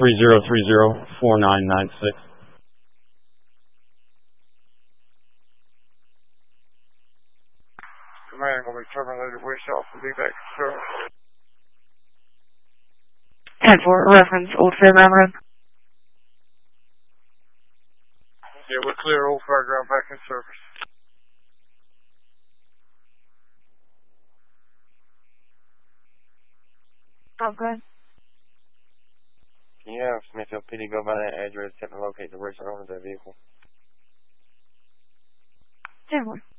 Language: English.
3030-4996. Command will be terminated. Wish off and be back to service. And for reference, Old Fairground Road. Yeah, we're clear. Old Fairground back in service. Okay. Can you have Smithfield PD go by that address, attempt to locate the registered owner of that vehicle? 10-1.